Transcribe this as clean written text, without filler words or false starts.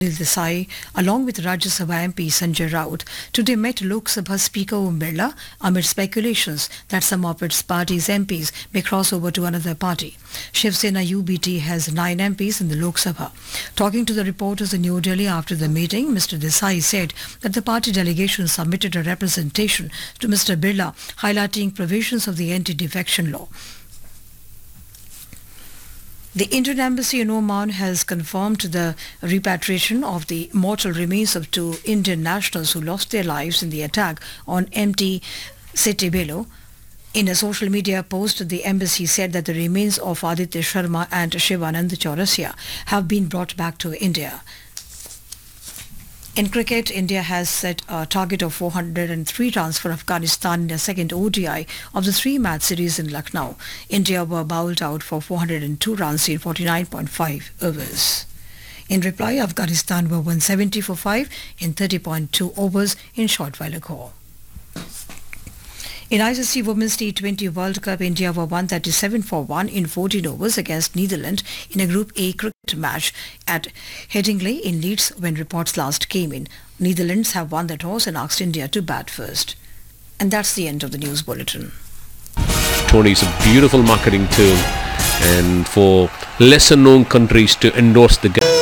Desai, along with Rajya Sabha MP Sanjay Raut, today met Lok Sabha Speaker Om Birla amid speculations that some of its party's MPs may cross over to another party. Shiv Sena UBT has 9 MPs in the Lok Sabha. Talking to the reporters in New Delhi after the meeting, Mr. Desai said that the party delegation submitted a representation to Mr. Birla highlighting provisions of the anti-defection law. The Indian Embassy in Oman has confirmed the repatriation of the mortal remains of 2 Indian nationals who lost their lives in the attack on MT Setebelo. In a social media post, the embassy said that the remains of Aditya Sharma and Shivanand Chaurasia have been brought back to India. In cricket, India has set a target of 403 runs for Afghanistan in the second ODI of the 3-match series in Lucknow. India were bowled out for 402 runs in 49.5 overs. In reply, Afghanistan were 170 for 5 in 30.2 overs in short while ago. In ICC Women's T20 World Cup, India were 137 for 1 in 14 overs against Netherlands in a Group A cricket match at Headingley in Leeds when reports last came in. Netherlands have won the toss and asked India to bat first. And that's the end of the news bulletin. Tony is a beautiful marketing tool, and for lesser known countries to endorse the